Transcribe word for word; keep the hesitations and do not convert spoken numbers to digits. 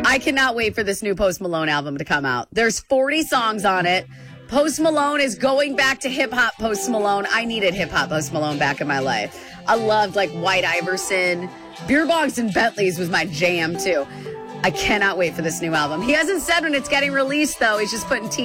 I cannot wait for this new Post Malone album to come out. There's forty songs on it. Post Malone is going back to hip-hop Post Malone. I needed hip-hop Post Malone back in my life. I loved, like, White Iverson. Beer Bongs and Bentleys was my jam, too. I cannot wait for this new album. He hasn't said when it's getting released, though. He's just putting T